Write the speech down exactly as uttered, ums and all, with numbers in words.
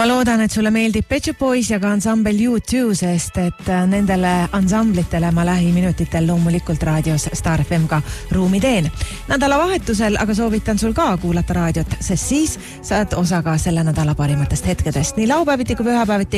ma loodan, et sulle meeldib Pet Shop Boys ja ka ansambel U two, sest et nendele ansamblitele ma lähiminutitel loomulikult raadios Star F M ka ruumi teen. Nädalavahetusel aga soovitan sul ka kuulata raadiot, sest siis saad osa ka selle nädala parimatest hetkedest. Nii laupäeviti kui pühapäeviti